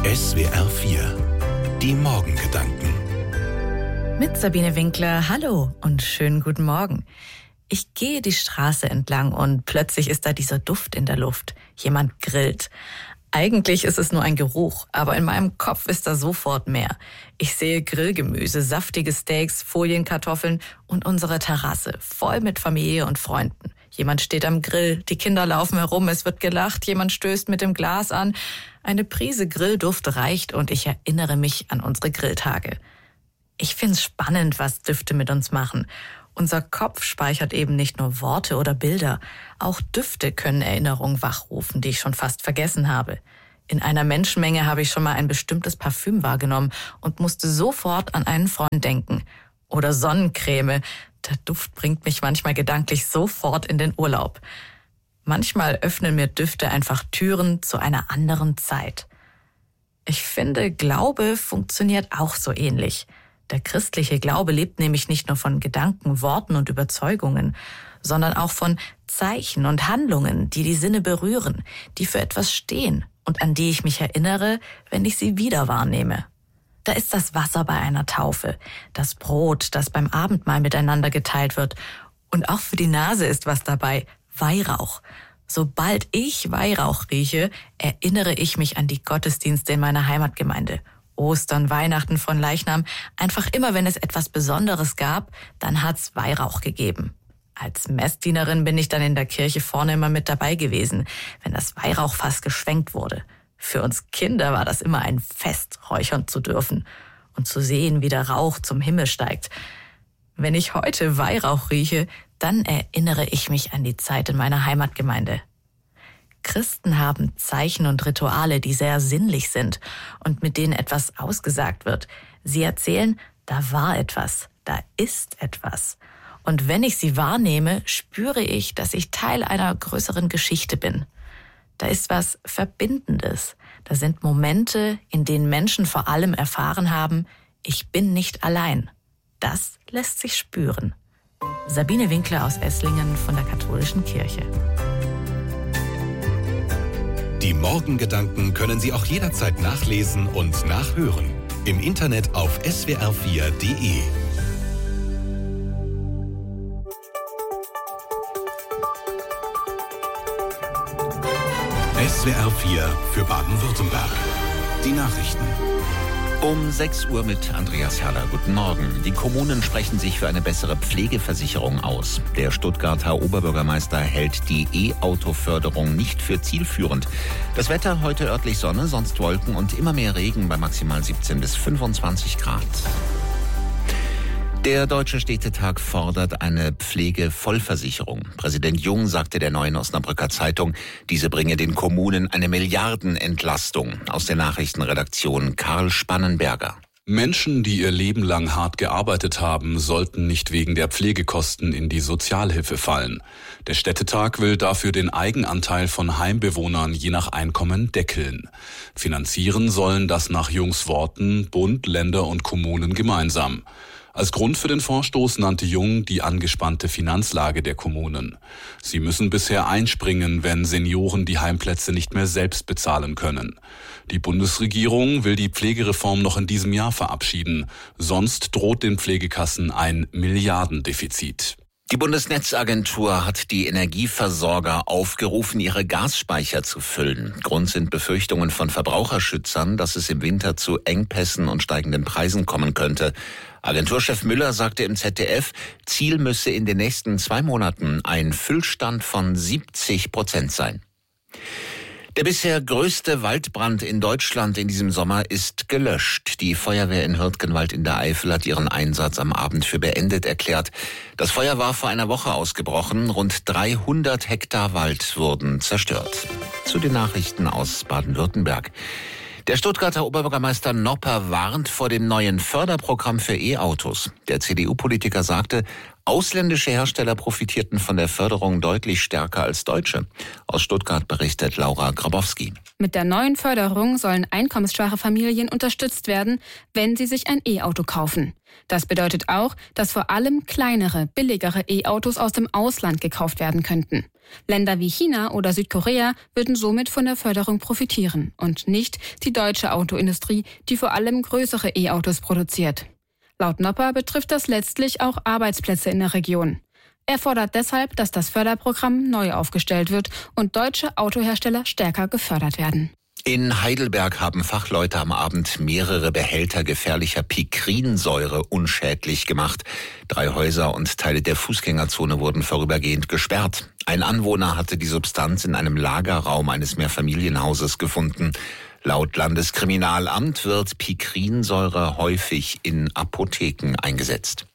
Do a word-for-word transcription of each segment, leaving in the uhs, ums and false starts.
S W R vier, die Morgengedanken. Mit Sabine Winkler, hallo und schönen guten Morgen. Ich gehe die Straße entlang und plötzlich ist da dieser Duft in der Luft. Jemand grillt. Eigentlich ist es nur ein Geruch, aber in meinem Kopf ist da sofort mehr. Ich sehe Grillgemüse, saftige Steaks, Folienkartoffeln und unsere Terrasse, voll mit Familie und Freunden. Jemand steht am Grill, die Kinder laufen herum, es wird gelacht, jemand stößt mit dem Glas an. Eine Prise Grillduft reicht und ich erinnere mich an unsere Grilltage. Ich find's spannend, was Düfte mit uns machen. Unser Kopf speichert eben nicht nur Worte oder Bilder. Auch Düfte können Erinnerungen wachrufen, die ich schon fast vergessen habe. In einer Menschenmenge habe ich schon mal ein bestimmtes Parfüm wahrgenommen und musste sofort an einen Freund denken. Oder Sonnencreme. Der Duft bringt mich manchmal gedanklich sofort in den Urlaub. Manchmal öffnen mir Düfte einfach Türen zu einer anderen Zeit. Ich finde, Glaube funktioniert auch so ähnlich. Der christliche Glaube lebt nämlich nicht nur von Gedanken, Worten und Überzeugungen, sondern auch von Zeichen und Handlungen, die die Sinne berühren, die für etwas stehen und an die ich mich erinnere, wenn ich sie wieder wahrnehme. Da ist das Wasser bei einer Taufe, das Brot, das beim Abendmahl miteinander geteilt wird. Und auch für die Nase ist was dabei, Weihrauch. Sobald ich Weihrauch rieche, erinnere ich mich an die Gottesdienste in meiner Heimatgemeinde. Ostern, Weihnachten, von Leichnam, einfach immer, wenn es etwas Besonderes gab, dann hat's Weihrauch gegeben. Als Messdienerin bin ich dann in der Kirche vorne immer mit dabei gewesen, wenn das Weihrauchfass geschwenkt wurde. Für uns Kinder war das immer ein Fest, räuchern zu dürfen und zu sehen, wie der Rauch zum Himmel steigt. Wenn ich heute Weihrauch rieche, dann erinnere ich mich an die Zeit in meiner Heimatgemeinde. Christen haben Zeichen und Rituale, die sehr sinnlich sind und mit denen etwas ausgesagt wird. Sie erzählen, da war etwas, da ist etwas. Und wenn ich sie wahrnehme, spüre ich, dass ich Teil einer größeren Geschichte bin. Da ist was Verbindendes. Da sind Momente, in denen Menschen vor allem erfahren haben, ich bin nicht allein. Das lässt sich spüren. Sabine Winkler aus Esslingen von der Katholischen Kirche. Die Morgengedanken können Sie auch jederzeit nachlesen und nachhören. Im Internet auf S W R vier Punkt de. S W R vier für Baden-Württemberg. Die Nachrichten. Um sechs Uhr mit Andreas Herrler. Guten Morgen. Die Kommunen sprechen sich für eine bessere Pflegeversicherung aus. Der Stuttgarter Oberbürgermeister hält die E-Auto-Förderung nicht für zielführend. Das Wetter heute örtlich Sonne, sonst Wolken und immer mehr Regen bei maximal siebzehn bis fünfundzwanzig Grad. Der Deutsche Städtetag fordert eine Pflegevollversicherung. Präsident Jung sagte der Neuen Osnabrücker Zeitung, diese bringe den Kommunen eine Milliardenentlastung. Aus der Nachrichtenredaktion Karl Spannenberger. Menschen, die ihr Leben lang hart gearbeitet haben, sollten nicht wegen der Pflegekosten in die Sozialhilfe fallen. Der Städtetag will dafür den Eigenanteil von Heimbewohnern je nach Einkommen deckeln. Finanzieren sollen das nach Jungs Worten Bund, Länder und Kommunen gemeinsam. Als Grund für den Vorstoß nannte Jung die angespannte Finanzlage der Kommunen. Sie müssen bisher einspringen, wenn Senioren die Heimplätze nicht mehr selbst bezahlen können. Die Bundesregierung will die Pflegereform noch in diesem Jahr verabschieden. Sonst droht den Pflegekassen ein Milliardendefizit. Die Bundesnetzagentur hat die Energieversorger aufgerufen, ihre Gasspeicher zu füllen. Grund sind Befürchtungen von Verbraucherschützern, dass es im Winter zu Engpässen und steigenden Preisen kommen könnte. Agenturchef Müller sagte im Z D F, Ziel müsse in den nächsten zwei Monaten ein Füllstand von siebzig Prozent sein. Der bisher größte Waldbrand in Deutschland in diesem Sommer ist gelöscht. Die Feuerwehr in Hürtgenwald in der Eifel hat ihren Einsatz am Abend für beendet erklärt. Das Feuer war vor einer Woche ausgebrochen. Rund dreihundert Hektar Wald wurden zerstört. Zu den Nachrichten aus Baden-Württemberg. Der Stuttgarter Oberbürgermeister Nopper warnt vor dem neuen Förderprogramm für E-Autos. Der C D U-Politiker sagte, Ausländische Hersteller profitierten von der Förderung deutlich stärker als deutsche. Aus Stuttgart berichtet Laura Grabowski. Mit der neuen Förderung sollen einkommensschwache Familien unterstützt werden, wenn sie sich ein E-Auto kaufen. Das bedeutet auch, dass vor allem kleinere, billigere E-Autos aus dem Ausland gekauft werden könnten. Länder wie China oder Südkorea würden somit von der Förderung profitieren und nicht die deutsche Autoindustrie, die vor allem größere E-Autos produziert. Laut Nopper betrifft das letztlich auch Arbeitsplätze in der Region. Er fordert deshalb, dass das Förderprogramm neu aufgestellt wird und deutsche Autohersteller stärker gefördert werden. In Heidelberg haben Fachleute am Abend mehrere Behälter gefährlicher Pikrinsäure unschädlich gemacht. Drei Häuser und Teile der Fußgängerzone wurden vorübergehend gesperrt. Ein Anwohner hatte die Substanz in einem Lagerraum eines Mehrfamilienhauses gefunden. Laut Landeskriminalamt wird Pikrinsäure häufig in Apotheken eingesetzt.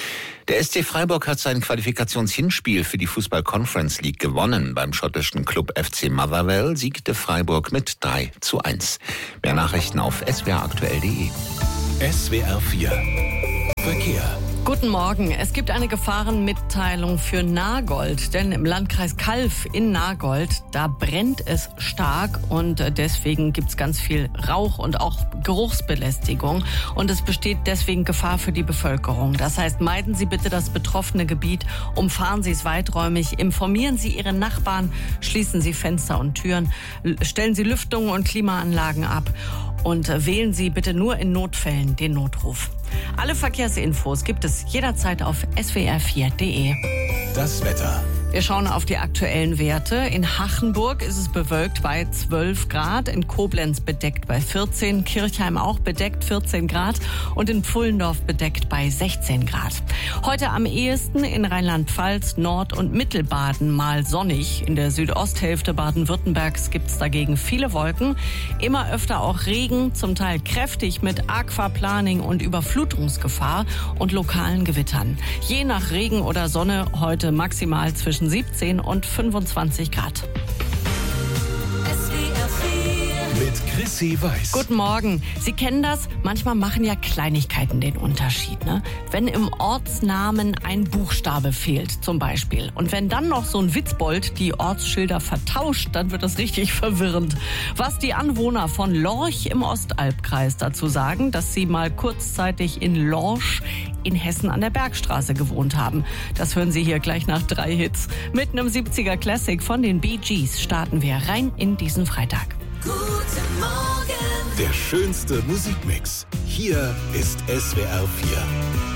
Der S C Freiburg hat sein Qualifikationshinspiel für die Fußball-Conference League gewonnen. Beim schottischen Club F C Motherwell siegte Freiburg mit drei zu eins. Mehr Nachrichten auf s w r aktuell punkt d e. S W R vier Verkehr. Guten Morgen. Es gibt eine Gefahrenmitteilung für Nagold, denn im Landkreis Calw in Nagold, da brennt es stark und deswegen gibt's ganz viel Rauch und auch Geruchsbelästigung und es besteht deswegen Gefahr für die Bevölkerung. Das heißt, meiden Sie bitte das betroffene Gebiet, umfahren Sie es weiträumig, informieren Sie Ihre Nachbarn, schließen Sie Fenster und Türen, stellen Sie Lüftungen und Klimaanlagen ab und wählen Sie bitte nur in Notfällen den Notruf. Alle Verkehrsinfos gibt es jederzeit auf s w r vier punkt d e. Das Wetter. Wir schauen auf die aktuellen Werte. In Hachenburg ist es bewölkt bei zwölf Grad, in Koblenz bedeckt bei vierzehn, Kirchheim auch bedeckt vierzehn Grad und in Pfullendorf bedeckt bei sechzehn Grad. Heute am ehesten in Rheinland-Pfalz, Nord- und Mittelbaden mal sonnig. In der Südosthälfte Baden-Württembergs gibt es dagegen viele Wolken. Immer öfter auch Regen, zum Teil kräftig mit Aquaplaning und Überflutungsgefahr und lokalen Gewittern. Je nach Regen oder Sonne heute maximal zwischen siebzehn und fünfundzwanzig Grad. Mit Chrissy Weiß. Guten Morgen. Sie kennen das? Manchmal machen ja Kleinigkeiten den Unterschied, ne? Wenn im Ortsnamen ein Buchstabe fehlt, zum Beispiel. Und wenn dann noch so ein Witzbold die Ortsschilder vertauscht, dann wird das richtig verwirrend. Was die Anwohner von Lorch im Ostalbkreis dazu sagen, dass sie mal kurzzeitig in Lorsch in Hessen an der Bergstraße gewohnt haben. Das hören Sie hier gleich nach drei Hits. Mit einem siebziger Classic von den Bee Gees starten wir rein in diesen Freitag. Guten Morgen. Der schönste Musikmix. Hier ist S W R vier.